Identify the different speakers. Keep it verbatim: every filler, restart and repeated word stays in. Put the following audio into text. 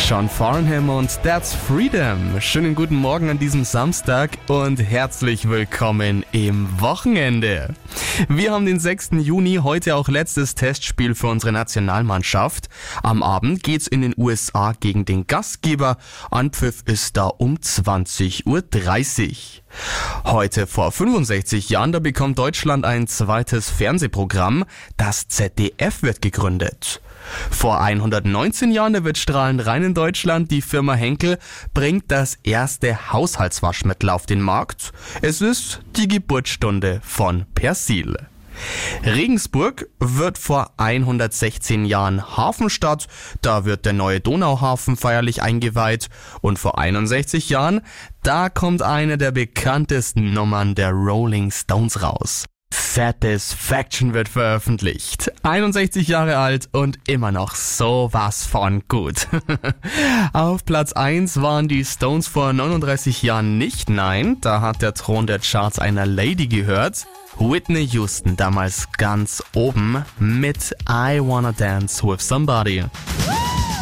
Speaker 1: John Farnham und That's Freedom. Schönen guten Morgen an diesem Samstag und herzlich willkommen im Wochenende. Wir haben den sechsten Juni, heute auch letztes Testspiel für unsere Nationalmannschaft. Am Abend geht's in den U S A gegen den Gastgeber. Anpfiff ist da um zwanzig Uhr dreißig. Heute vor fünfundsechzig Jahren, da bekommt Deutschland ein zweites Fernsehprogramm. Das Z D F wird gegründet. Vor hundertneunzehn Jahren, da wird strahlend rein in Deutschland. Die Firma Henkel bringt das erste Haushaltswaschmittel auf den Markt. Es ist die Geburtsstunde von Persil. Regensburg wird vor hundertsechzehn Jahren Hafenstadt. Da wird der neue Donauhafen feierlich eingeweiht. Und vor einundsechzig Jahren, da kommt eine der bekanntesten Nummern der Rolling Stones raus. Satisfaction wird veröffentlicht. einundsechzig Jahre alt und immer noch sowas von gut. Auf Platz eins waren die Stones vor neununddreißig Jahren nicht, nein, da hat der Thron der Charts einer Lady gehört. Whitney Houston damals ganz oben mit I Wanna Dance With Somebody.